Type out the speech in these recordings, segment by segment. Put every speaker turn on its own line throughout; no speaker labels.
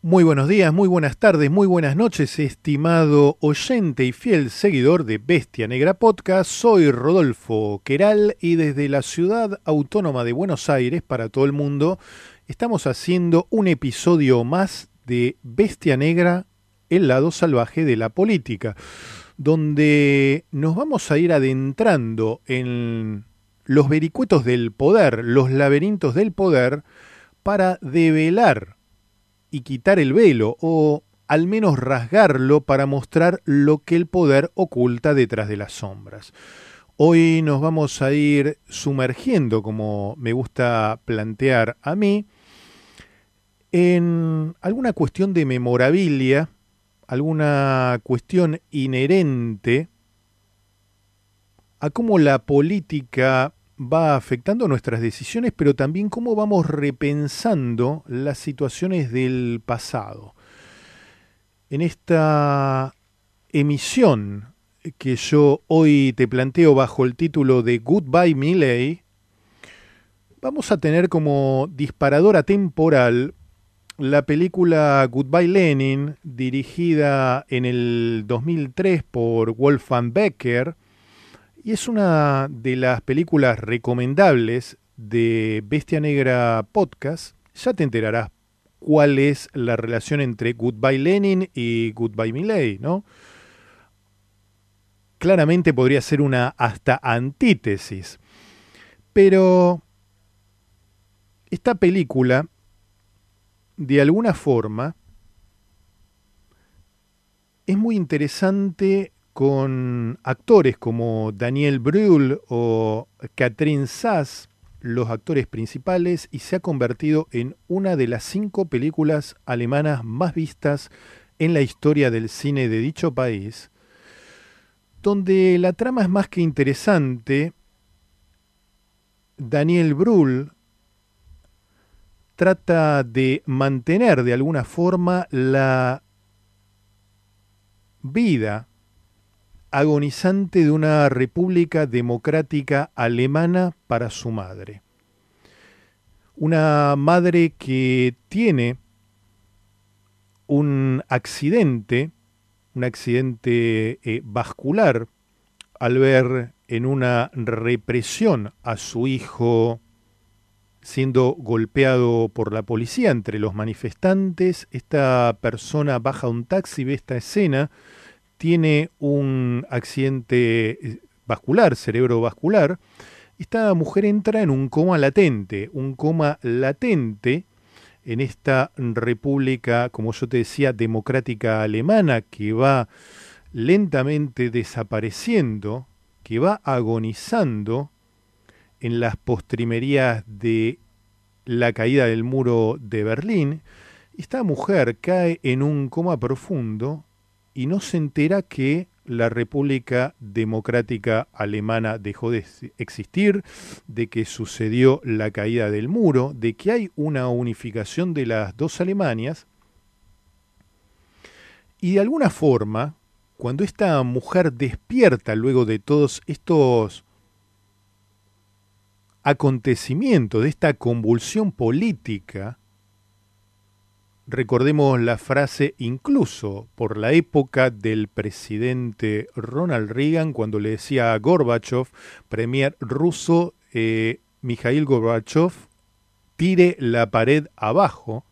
Muy buenos días, muy buenas tardes, muy buenas noches, estimado oyente y fiel seguidor de Bestia Negra Podcast. Soy Rodolfo Queral y desde la ciudad autónoma de Buenos Aires para todo el mundo estamos haciendo un episodio más de Bestia Negra, el lado salvaje de la política, donde nos vamos a ir adentrando en los vericuetos del poder, los laberintos del poder, para develar y quitar el velo, o al menos rasgarlo para mostrar lo que el poder oculta detrás de las sombras. Hoy nos vamos a ir sumergiendo, como me gusta plantear a mí, en alguna cuestión de memorabilia, alguna cuestión inherente a cómo la política va afectando nuestras decisiones, pero también cómo vamos repensando las situaciones del pasado. En esta emisión que yo hoy te planteo bajo el título de Goodbye Milei, vamos a tener como disparadora temporal la película Goodbye Lenin, dirigida en el 2003 por Wolfgang Becker, y es una de las películas recomendables de Bestia Negra Podcast. Ya te enterarás cuál es la relación entre Goodbye Lenin y Goodbye Milei, ¿no? Claramente podría ser una hasta antítesis. Pero esta película, de alguna forma, es muy interesante con actores como Daniel Brühl o Catherine Sass, los actores principales, y se ha convertido en una de las 5 películas alemanas más vistas en la historia del cine de dicho país, donde la trama es más que interesante. Daniel Brühl trata de mantener de alguna forma la vida agonizante de una república democrática alemana para su madre. Una madre que tiene un accidente vascular al ver en una represión a su hijo siendo golpeado por la policía entre los manifestantes. Esta persona baja un taxi, ve esta escena, tiene un accidente vascular, cerebrovascular. Esta mujer entra en un coma latente en esta república, como yo te decía, democrática alemana, que va lentamente desapareciendo, que va agonizando en las postrimerías de la caída del muro de Berlín. Esta mujer cae en un coma profundo y no se entera que la República Democrática Alemana dejó de existir, de que sucedió la caída del muro, de que hay una unificación de las dos Alemanias. Y de alguna forma, cuando esta mujer despierta luego de todos estos acontecimientos, de esta convulsión política, recordemos la frase incluso por la época del presidente Ronald Reagan, cuando le decía a Gorbachev, premier ruso, Mikhail Gorbachev, tire la pared abajo.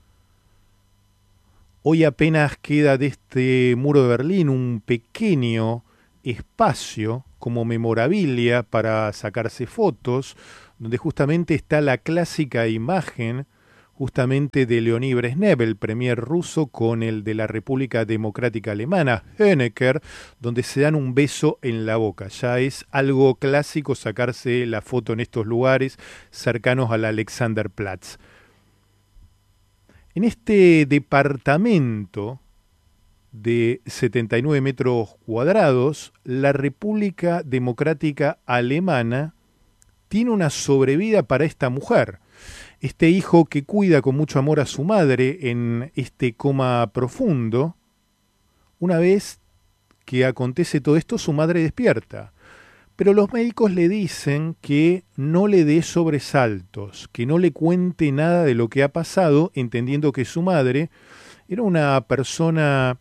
Hoy apenas queda de este muro de Berlín un pequeño espacio como memorabilia para sacarse fotos, donde justamente está la clásica imagen justamente de Leonid Brezhnev, el premier ruso, con el de la República Democrática Alemana, Honecker, donde se dan un beso en la boca. Ya es algo clásico sacarse la foto en estos lugares cercanos al Alexanderplatz. En este departamento de 79 metros cuadrados, la República Democrática Alemana tiene una sobrevida para esta mujer. Este hijo que cuida con mucho amor a su madre en este coma profundo, una vez que acontece todo esto, su madre despierta. Pero los médicos le dicen que no le dé sobresaltos, que no le cuente nada de lo que ha pasado, entendiendo que su madre era una persona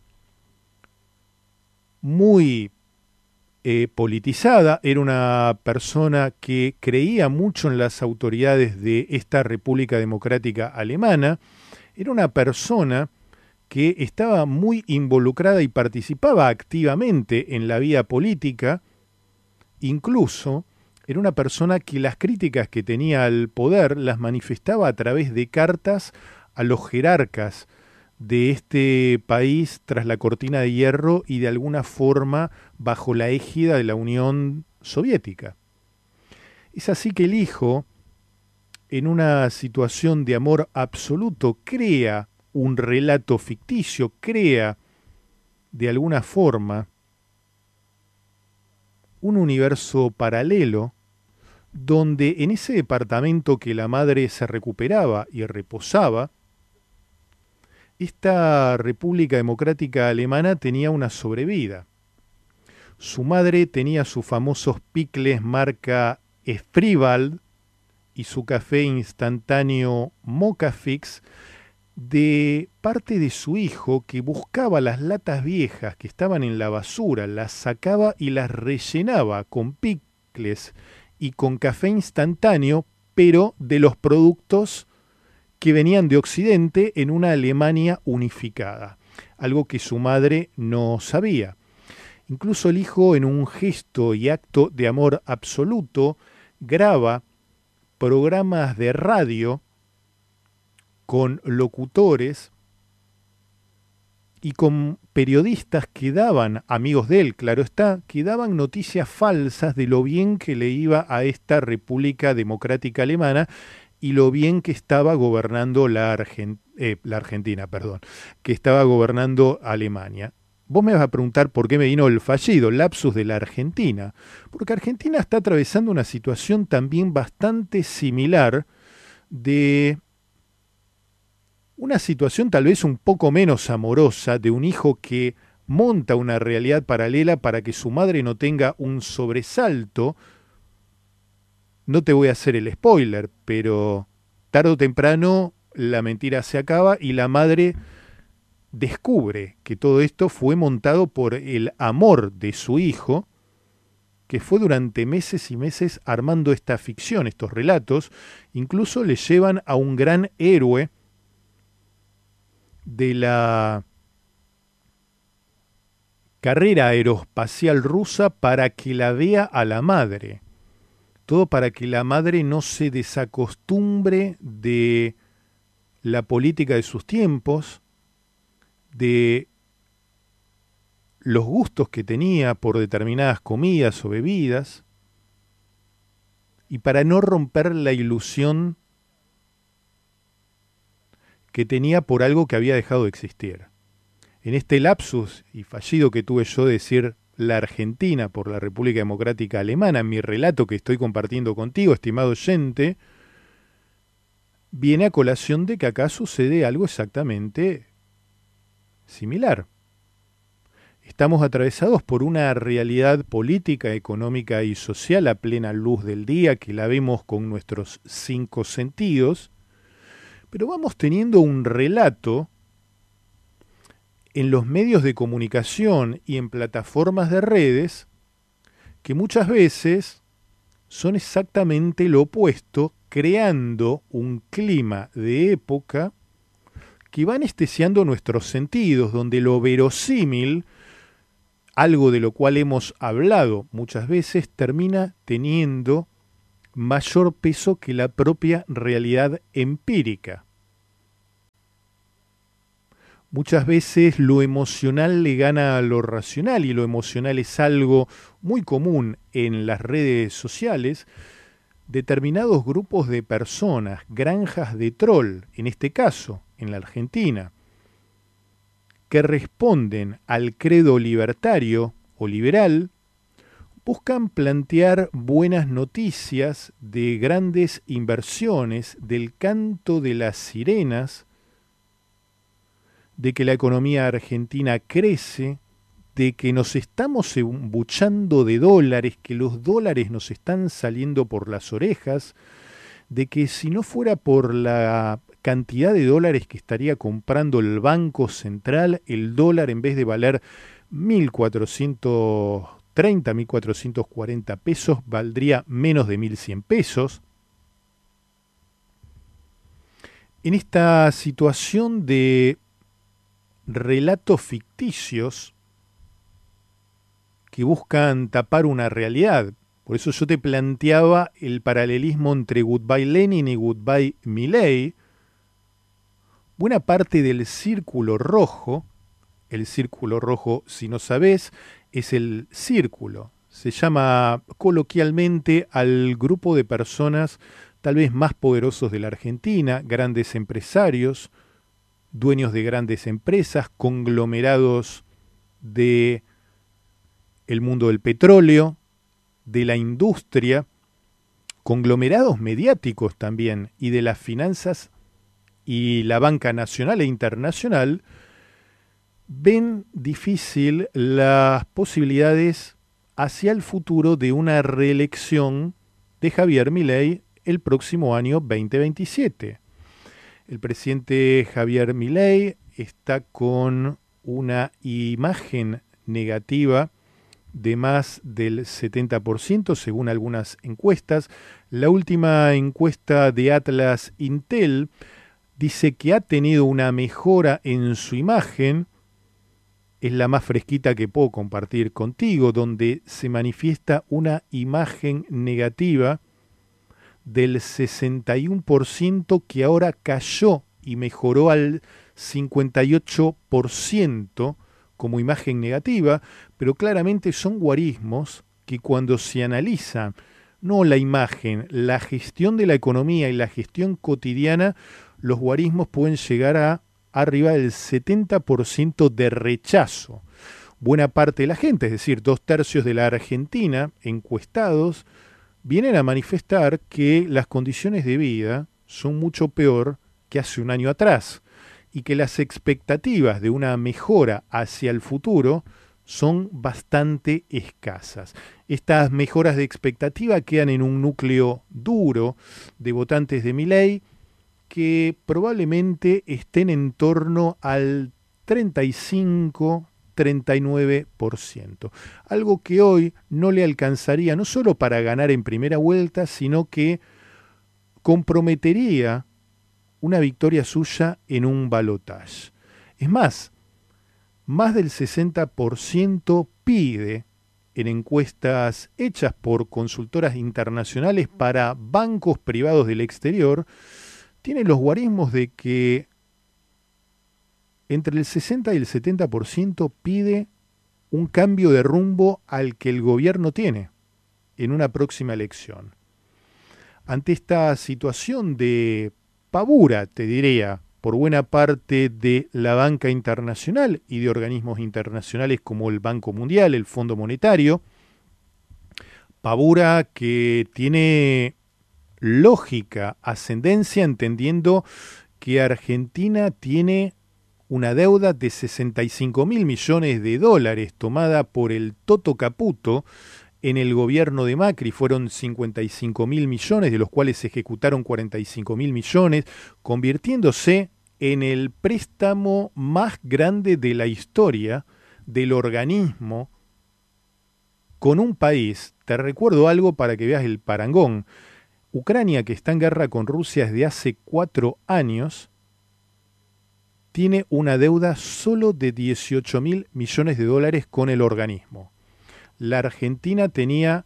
muy politizada, era una persona que creía mucho en las autoridades de esta República Democrática Alemana, era una persona que estaba muy involucrada y participaba activamente en la vida política. Incluso era una persona que las críticas que tenía al poder las manifestaba a través de cartas a los jerarcas de este país tras la cortina de hierro y de alguna forma bajo la égida de la Unión Soviética. Es así que el hijo, en una situación de amor absoluto, crea un relato ficticio, crea de alguna forma un universo paralelo donde en ese departamento que la madre se recuperaba y reposaba, esta República Democrática Alemana tenía una sobrevida. Su madre tenía sus famosos picles marca Spreewald y su café instantáneo Mocha Fix de parte de su hijo, que buscaba las latas viejas que estaban en la basura, las sacaba y las rellenaba con picles y con café instantáneo, pero de los productos que venían de Occidente en una Alemania unificada, algo que su madre no sabía. Incluso el hijo, en un gesto y acto de amor absoluto, graba programas de radio con locutores y con periodistas que daban, amigos de él, claro está, que daban noticias falsas de lo bien que le iba a esta República Democrática Alemana y lo bien que estaba gobernando la Argentina, que estaba gobernando Alemania. Vos me vas a preguntar por qué me vino el fallido, el lapsus de la Argentina. Porque Argentina está atravesando una situación también bastante similar de una situación tal vez un poco menos amorosa de un hijo que monta una realidad paralela para que su madre no tenga un sobresalto. No te voy a hacer el spoiler, pero tarde o temprano la mentira se acaba y la madre descubre que todo esto fue montado por el amor de su hijo, que fue durante meses y meses armando esta ficción, estos relatos. Incluso le llevan a un gran héroe de la carrera aeroespacial rusa para que la vea a la madre. Todo para que la madre no se desacostumbre de la política de sus tiempos, de los gustos que tenía por determinadas comidas o bebidas, y para no romper la ilusión que tenía por algo que había dejado de existir. En este lapsus y fallido que tuve yo de decir la Argentina por la República Democrática Alemana, en mi relato que estoy compartiendo contigo, estimado oyente, viene a colación de que acá sucede algo exactamente similar. Estamos atravesados por una realidad política, económica y social a plena luz del día, que la vemos con nuestros 5 sentidos, pero vamos teniendo un relato en los medios de comunicación y en plataformas de redes que muchas veces son exactamente lo opuesto, creando un clima de época que va anestesiando nuestros sentidos, donde lo verosímil, algo de lo cual hemos hablado muchas veces, termina teniendo mayor peso que la propia realidad empírica. Muchas veces lo emocional le gana a lo racional, y lo emocional es algo muy común en las redes sociales. Determinados grupos de personas, granjas de troll, en este caso, en la Argentina, que responden al credo libertario o liberal, buscan plantear buenas noticias de grandes inversiones, del canto de las sirenas, de que la economía argentina crece, de que nos estamos embuchando de dólares, que los dólares nos están saliendo por las orejas, de que si no fuera por la cantidad de dólares que estaría comprando el Banco Central, el dólar en vez de valer 1.430, 1.440 pesos, valdría menos de 1.100 pesos. En esta situación de relatos ficticios que buscan tapar una realidad, por eso yo te planteaba el paralelismo entre Goodbye Lenin y Goodbye Milei. Buena parte del círculo rojo, el círculo rojo, si no sabés, es el círculo. Se llama coloquialmente al grupo de personas tal vez más poderosos de la Argentina, grandes empresarios, dueños de grandes empresas, conglomerados de el mundo del petróleo, de la industria, conglomerados mediáticos también, y de las finanzas y la banca nacional e internacional, ven difícil las posibilidades hacia el futuro de una reelección de Javier Milei el próximo año 2027. El presidente Javier Milei está con una imagen negativa de más del 70% según algunas encuestas. La última encuesta de Atlas Intel dice que ha tenido una mejora en su imagen. Es la más fresquita que puedo compartir contigo, donde se manifiesta una imagen negativa del 61% que ahora cayó y mejoró al 58% como imagen negativa, pero claramente son guarismos que cuando se analiza no la imagen, la gestión de la economía y la gestión cotidiana, los guarismos pueden llegar a arriba del 70% de rechazo. Buena parte de la gente, es decir, 2/3 de la Argentina, encuestados, vienen a manifestar que las condiciones de vida son mucho peor que hace un año atrás y que las expectativas de una mejora hacia el futuro son bastante escasas. Estas mejoras de expectativa quedan en un núcleo duro de votantes de Milei que probablemente estén en torno al 35-39%. Algo que hoy no le alcanzaría no solo para ganar en primera vuelta, sino que comprometería una victoria suya en un balotaje. Es más del 60% pide en encuestas hechas por consultoras internacionales para bancos privados del exterior, tiene los guarismos de que entre el 60 y el 70% pide un cambio de rumbo al que el gobierno tiene en una próxima elección. Ante esta situación de pavura, te diría, por buena parte de la banca internacional y de organismos internacionales como el Banco Mundial, el Fondo Monetario, pavura que tiene lógica, ascendencia, entendiendo que Argentina tiene una deuda de 65.000 millones de dólares tomada por el Toto Caputo en el gobierno de Macri. Fueron 55.000 millones, de los cuales se ejecutaron 45.000 millones, convirtiéndose en el préstamo más grande de la historia del organismo con un país. Te recuerdo algo para que veas el parangón. Ucrania, que está en guerra con Rusia desde hace 4 años, tiene una deuda solo de 18.000 millones de dólares con el organismo. La Argentina tenía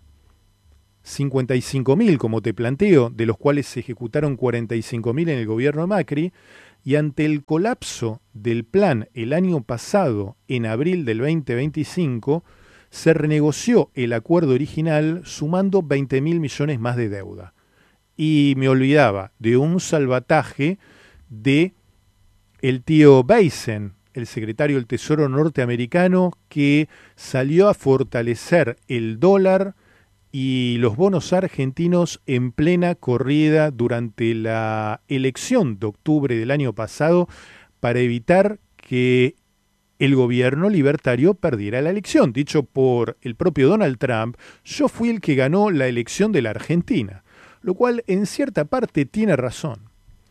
55.000, como te planteo, de los cuales se ejecutaron 45.000 en el gobierno de Macri, y ante el colapso del plan el año pasado, en abril del 2025, se renegoció el acuerdo original sumando 20.000 millones más de deuda. Y me olvidaba de un salvataje de el tío Biden, el secretario del Tesoro norteamericano, que salió a fortalecer el dólar y los bonos argentinos en plena corrida durante la elección de octubre del año pasado para evitar que el gobierno libertario perdiera la elección. Dicho por el propio Donald Trump, yo fui el que ganó la elección de la Argentina, lo cual en cierta parte tiene razón.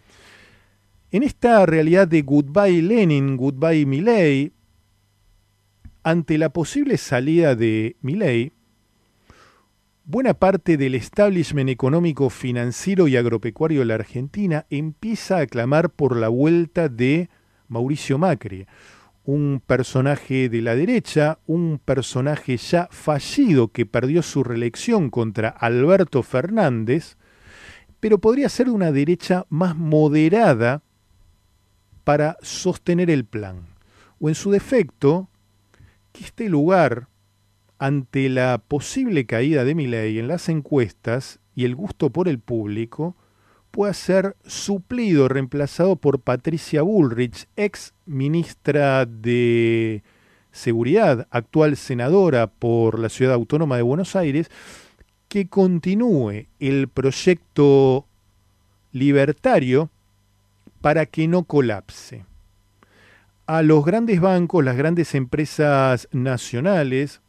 En esta realidad de Goodbye Lenin, Goodbye Milei, ante la posible salida de Milei, buena parte del establishment económico, financiero y agropecuario de la Argentina empieza a clamar por la vuelta de Mauricio Macri, un personaje de la derecha, un personaje ya fallido que perdió su reelección contra Alberto Fernández, pero podría ser de una derecha más moderada para sostener el plan. O en su defecto, que este lugar, ante la posible caída de Milei en las encuestas y el gusto por el público, pueda ser suplido, reemplazado por Patricia Bullrich, ex ministra de Seguridad, actual senadora por la Ciudad Autónoma de Buenos Aires, que continúe el proyecto libertario para que no colapse. A los grandes bancos, las grandes empresas nacionales,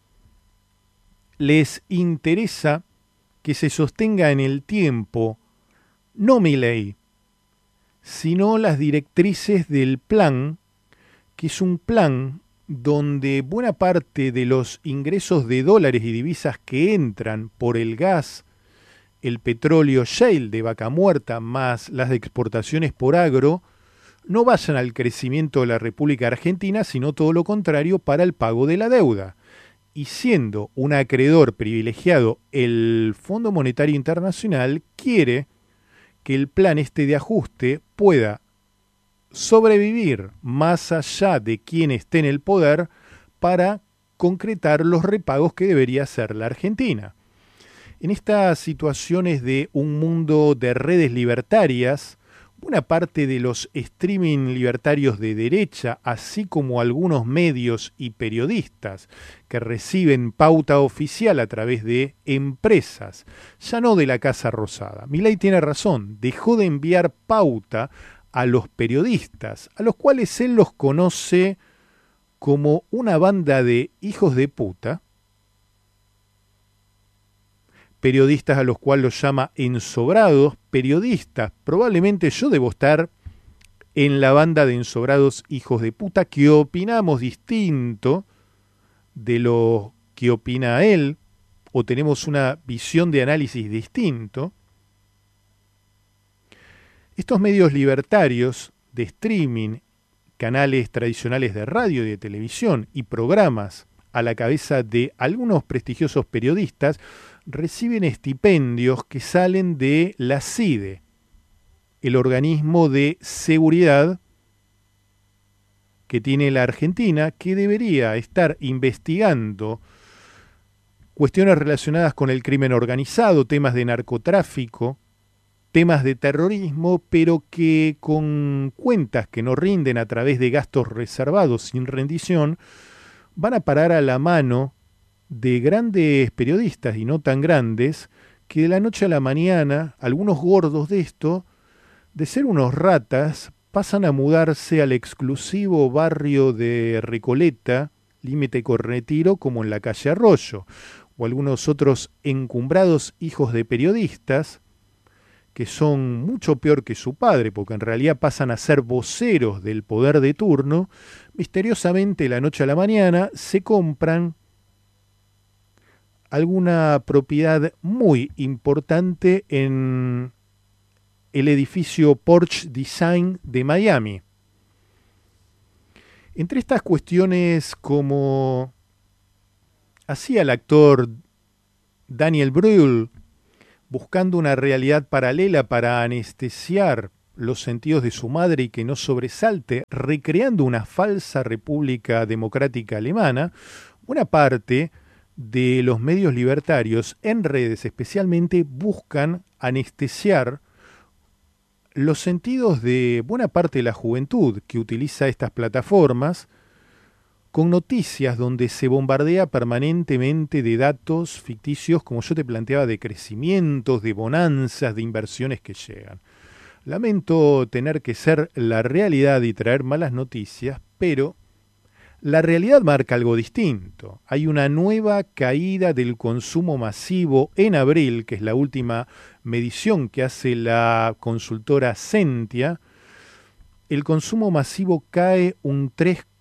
les interesa que se sostenga en el tiempo no Milei, sino las directrices del plan, que es un plan donde buena parte de los ingresos de dólares y divisas que entran por el gas, el petróleo shale de Vaca Muerta, más las de exportaciones por agro, no vayan al crecimiento de la República Argentina, sino todo lo contrario, para el pago de la deuda. Y siendo un acreedor privilegiado, el Fondo Monetario Internacional quiere que el plan este de ajuste pueda sobrevivir más allá de quien esté en el poder para concretar los repagos que debería hacer la Argentina. En estas situaciones de un mundo de redes libertarias, una parte de los streaming libertarios de derecha, así como algunos medios y periodistas que reciben pauta oficial a través de empresas, ya no de la Casa Rosada. Milei tiene razón, dejó de enviar pauta a los periodistas, a los cuales él los conoce como una banda de hijos de puta, periodistas a los cuales los llama ensobrados, periodistas, probablemente yo debo estar en la banda de ensobrados hijos de puta que opinamos distinto de lo que opina él, o tenemos una visión de análisis distinto. Estos medios libertarios de streaming, canales tradicionales de radio y de televisión y programas a la cabeza de algunos prestigiosos periodistas, reciben estipendios que salen de la CIDE, el organismo de seguridad que tiene la Argentina, que debería estar investigando cuestiones relacionadas con el crimen organizado, temas de narcotráfico, temas de terrorismo, pero que con cuentas que no rinden a través de gastos reservados sin rendición, van a parar a la mano de grandes periodistas y no tan grandes, que de la noche a la mañana, algunos gordos de esto, de ser unos ratas, pasan a mudarse al exclusivo barrio de Recoleta, límite con Retiro, como en la calle Arroyo, o algunos otros encumbrados hijos de periodistas, que son mucho peor que su padre, porque en realidad pasan a ser voceros del poder de turno, misteriosamente de la noche a la mañana se compran alguna propiedad muy importante en el edificio Porsche Design de Miami. Entre estas cuestiones, como hacía el actor Daniel Brühl, buscando una realidad paralela para anestesiar los sentidos de su madre y que no sobresalte, recreando una falsa república democrática alemana, una parte de los medios libertarios en redes especialmente buscan anestesiar los sentidos de buena parte de la juventud que utiliza estas plataformas, con noticias donde se bombardea permanentemente de datos ficticios, como yo te planteaba, de crecimientos, de bonanzas, de inversiones que llegan. Lamento tener que ser la realidad y traer malas noticias, pero La realidad marca algo distinto. Hay una nueva caída del consumo masivo en abril, que es la última medición que hace la consultora Sentia. El consumo masivo cae un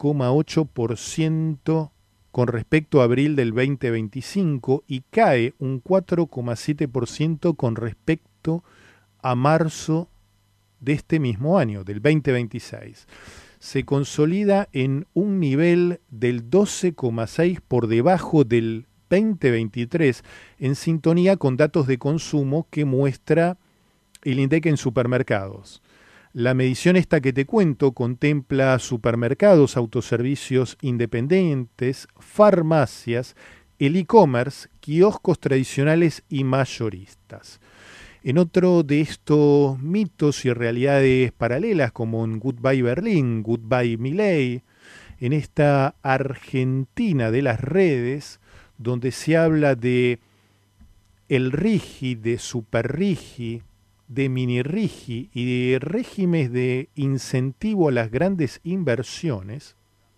3,8% con respecto a abril del 2025 y cae un 4,7% con respecto a marzo de este mismo año, del 2026. Se consolida en un nivel del 12,6 por debajo del 2023, en sintonía con datos de consumo que muestra el INDEC en supermercados. La medición esta que te cuento contempla supermercados, autoservicios independientes, farmacias, el e-commerce, kioscos tradicionales y mayoristas. En otro de estos mitos y realidades paralelas, como en Goodbye Berlín, Goodbye Milei, en esta Argentina de las redes, donde se habla de el RIGI, de Super RIGI, de mini RIGI y de regímenes de incentivo a las grandes inversiones,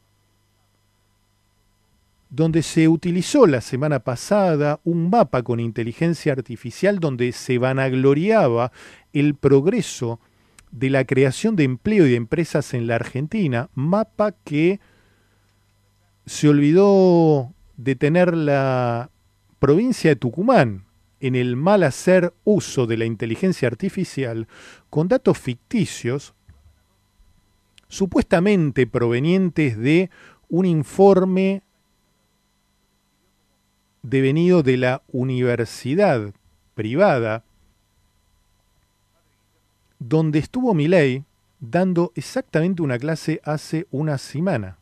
donde se utilizó la semana pasada un mapa con inteligencia artificial donde se vanagloriaba el progreso de la creación de empleo y de empresas en la Argentina, mapa que se olvidó de tener la provincia de Tucumán en el mal hacer uso de la inteligencia artificial con datos ficticios supuestamente provenientes de un informe devenido de la universidad privada donde estuvo Milei dando exactamente una clase hace una semana.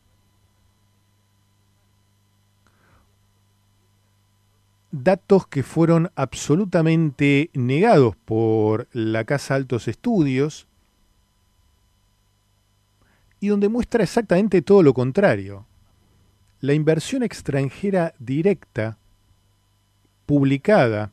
Datos que fueron absolutamente negados por la Casa Altos Estudios y donde muestra exactamente todo lo contrario. La inversión extranjera directa publicada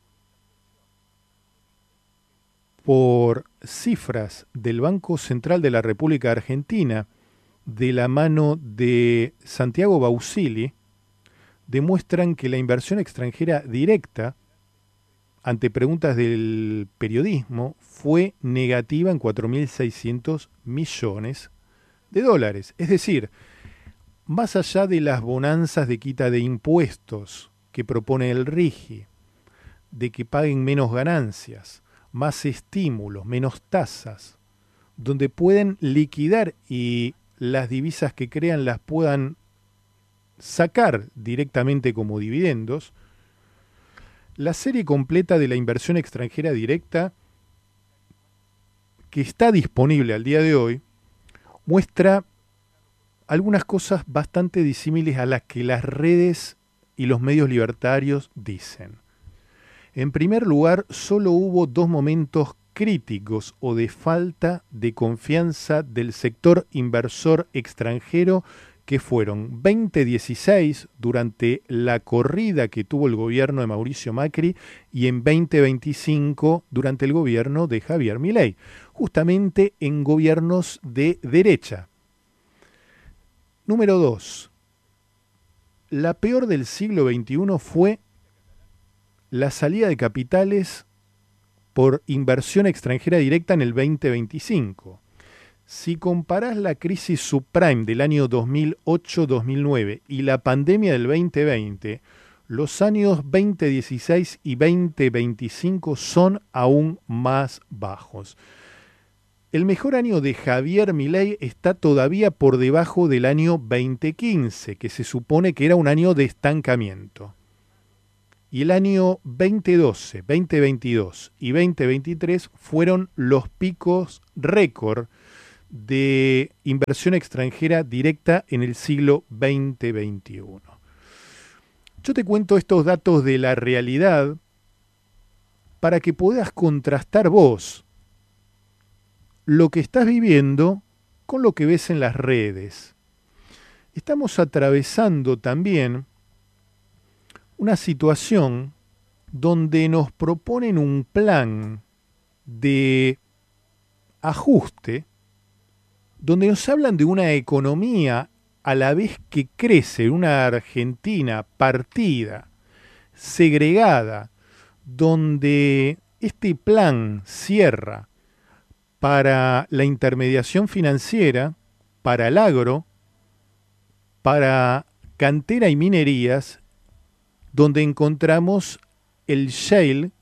por cifras del Banco Central de la República Argentina de la mano de Santiago Bausili demuestran que la inversión extranjera directa, ante preguntas del periodismo, fue negativa en 4.600 millones de dólares. Es decir, más allá de las bonanzas de quita de impuestos que propone el RIGI, de que paguen menos ganancias, más estímulos, menos tasas, donde pueden liquidar y las divisas que crean las puedan sacar directamente como dividendos, la serie completa de la inversión extranjera directa que está disponible al día de hoy muestra algunas cosas bastante disímiles a las que las redes y los medios libertarios dicen. En primer lugar, solo hubo dos momentos críticos o de falta de confianza del sector inversor extranjero que fueron 2016 durante la corrida que tuvo el gobierno de Mauricio Macri y en 2025 durante el gobierno de Javier Milei, justamente en gobiernos de derecha. Número 2. La peor del siglo XXI fue la salida de capitales por inversión extranjera directa en el 2025. Si comparás la crisis subprime del año 2008-2009 y la pandemia del 2020, los años 2016 y 2025 son aún más bajos. El mejor año de Javier Milei está todavía por debajo del año 2015, que se supone que era un año de estancamiento. Y el año 2012, 2022 y 2023 fueron los picos récord de inversión extranjera directa en el siglo 2021. Yo te cuento estos datos de la realidad para que puedas contrastar vos lo que estás viviendo con lo que ves en las redes. Estamos atravesando también una situación donde nos proponen un plan de ajuste, donde nos hablan de una economía a la vez que crece en una Argentina partida, segregada, donde este plan cierra para la intermediación financiera, para el agro, para cantera y minerías, donde encontramos el shale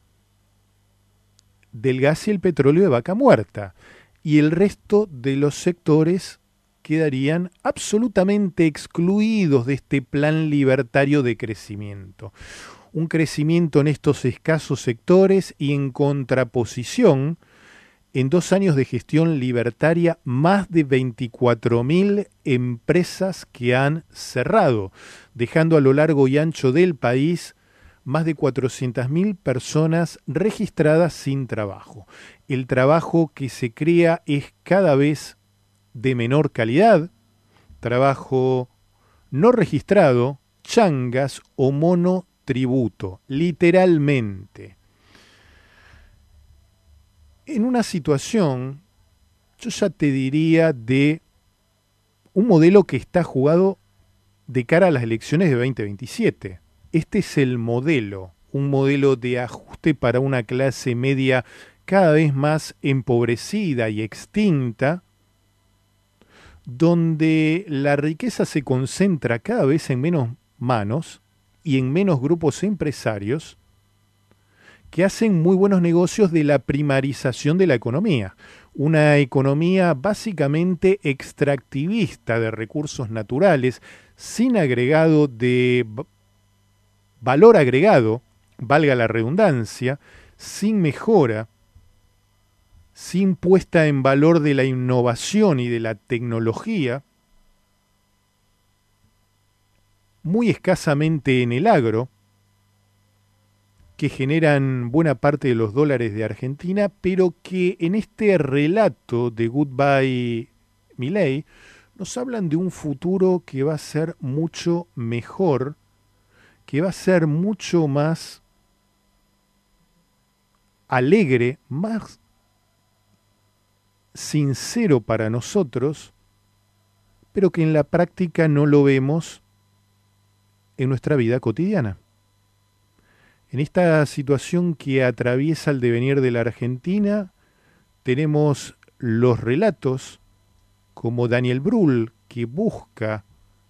del gas y el petróleo de Vaca Muerta, y el resto de los sectores quedarían absolutamente excluidos de este plan libertario de crecimiento. Un crecimiento en estos escasos sectores y en contraposición, en 2 años de gestión libertaria, más de 24.000 empresas que han cerrado, dejando a lo largo y ancho del país más de 400.000 personas registradas sin trabajo. El trabajo que se crea es cada vez de menor calidad, trabajo no registrado, changas o monotributo, literalmente. En una situación, yo ya te diría, de un modelo que está jugado de cara a las elecciones de 2027. Este es el modelo, un modelo de ajuste para una clase media cada vez más empobrecida y extinta, donde la riqueza se concentra cada vez en menos manos y en menos grupos empresarios que hacen muy buenos negocios de la primarización de la economía. Una economía básicamente extractivista de recursos naturales, sin agregado de valor agregado, valga la redundancia, sin mejora, sin puesta en valor de la innovación y de la tecnología, muy escasamente en el agro, que generan buena parte de los dólares de Argentina, pero que en este relato de Goodbye Milei nos hablan de un futuro que va a ser mucho mejor, que va a ser mucho más alegre, más sincero para nosotros, pero que en la práctica no lo vemos en nuestra vida cotidiana. En esta situación que atraviesa el devenir de la Argentina, tenemos los relatos como Daniel Brühl, que busca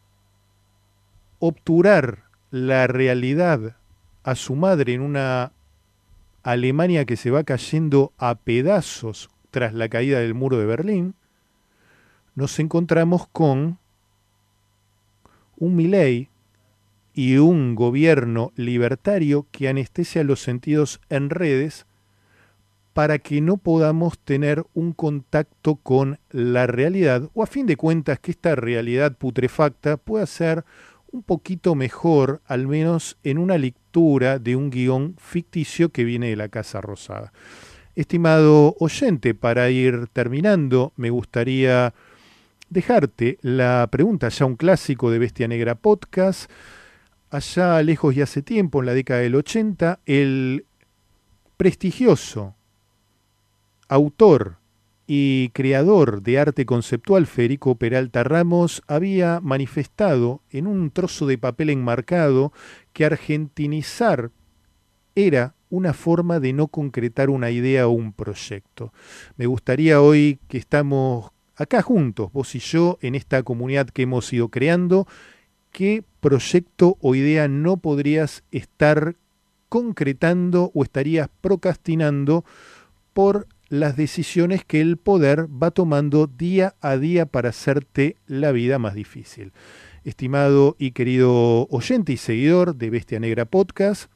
obturar la realidad a su madre en una Alemania que se va cayendo a pedazos tras la caída del muro de Berlín. Nos encontramos con un Milei y un gobierno libertario que anestesia los sentidos en redes para que no podamos tener un contacto con la realidad, o a fin de cuentas que esta realidad putrefacta pueda ser un poquito mejor, al menos en una lectura de un guión ficticio que viene de la Casa Rosada. Estimado oyente, para ir terminando, me gustaría dejarte la pregunta, ya un clásico de Bestia Negra Podcast. Allá lejos y hace tiempo, en la década del 80, el prestigioso autor y creador de arte conceptual Federico Peralta Ramos había manifestado en un trozo de papel enmarcado que argentinizar era una forma de no concretar una idea o un proyecto. Me gustaría hoy que estamos acá juntos, vos y yo, en esta comunidad que hemos ido creando, ¿qué proyecto o idea no podrías estar concretando o estarías procrastinando por las decisiones que el poder va tomando día a día para hacerte la vida más difícil? Estimado y querido oyente y seguidor de Bestia Negra Podcast,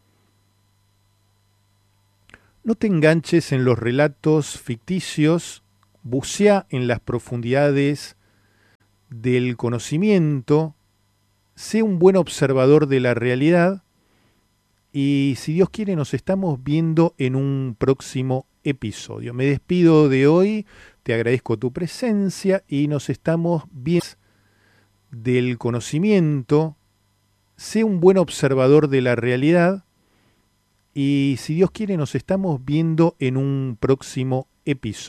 no te enganches en los relatos ficticios, bucea en las profundidades del conocimiento, sé un buen observador de la realidad y, si Dios quiere, nos estamos viendo en un próximo episodio. Me despido de hoy, te agradezco tu presencia y nos estamos viendo del conocimiento, sé un buen observador de la realidad y, si Dios quiere, nos estamos viendo en un próximo episodio.